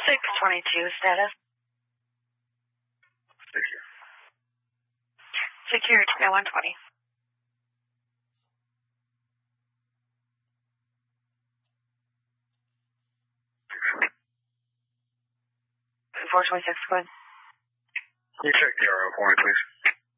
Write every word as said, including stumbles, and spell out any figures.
six twenty-two status. Secure. Secure twenty-one twenty. four twenty-six, go ahead. Can you check the R O for me, please?